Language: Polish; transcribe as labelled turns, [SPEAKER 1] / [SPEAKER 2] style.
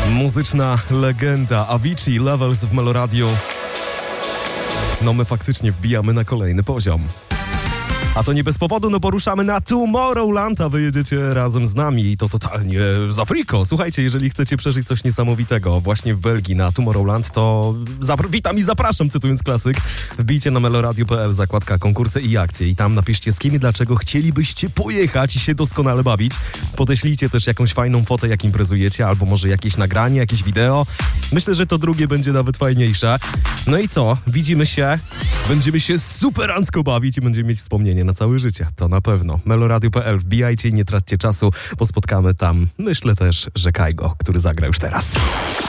[SPEAKER 1] Muzyczna legenda Avicii, Levels w Meloradiu. No my faktycznie wbijamy na kolejny poziom. A to nie bez powodu, no poruszamy na Tomorrowland, a wy jedziecie razem z nami i to totalnie z Afriko. Słuchajcie, jeżeli chcecie przeżyć coś niesamowitego właśnie w Belgii na Tomorrowland, to witam i zapraszam, cytując klasyk. Wbijcie na meloradio.pl, zakładka konkursy i akcje i tam napiszcie, z kim i dlaczego chcielibyście pojechać i się doskonale bawić. Podeślijcie też jakąś fajną fotę, jak imprezujecie, albo może jakieś nagranie, jakieś wideo. Myślę, że to drugie będzie nawet fajniejsze. No i co? Widzimy się, będziemy się superancko bawić i będziemy mieć wspomnienie na całe życie, to na pewno. meloradio.pl, wbijajcie i nie traćcie czasu, bo spotkamy tam, myślę też, że Kajgo, który zagra już teraz.